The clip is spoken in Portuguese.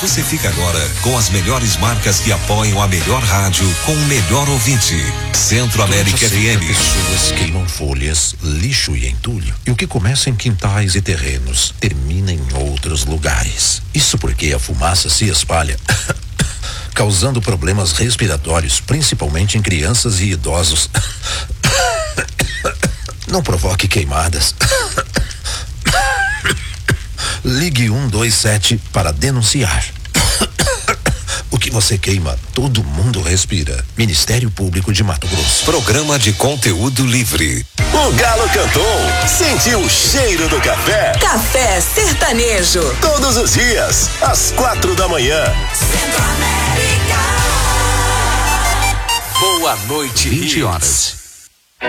Você fica agora com as melhores marcas que apoiam a melhor rádio com o melhor ouvinte. Centro América FM. Pessoas queimam folhas, lixo e entulho. E o que começa em quintais e terrenos termina em outros lugares. Isso porque a fumaça se espalha, causando problemas respiratórios, principalmente em crianças e idosos. Não provoque queimadas. Ligue 127 para denunciar. O que você queima, todo mundo respira. Ministério Público de Mato Grosso. Programa de conteúdo livre. O Galo cantou, sentiu o cheiro do café. Café Sertanejo. Todos os dias, às 4 da manhã. Centro América. Boa noite, 20 horas.